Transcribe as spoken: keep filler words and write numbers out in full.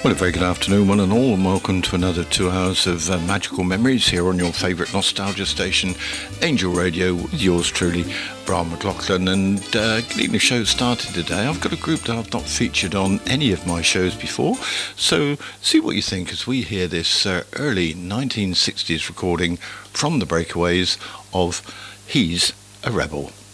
Well, a very good afternoon, one and all, and welcome to another two hours of uh, magical memories here on your favourite nostalgia station, Angel Radio, with yours truly, Brian McLaughlin. And uh, getting the show started today, I've got a group that I've not featured on any of my shows before, so see what you think as we hear this uh, early nineteen sixties recording from the Breakaways of He's a Rebel.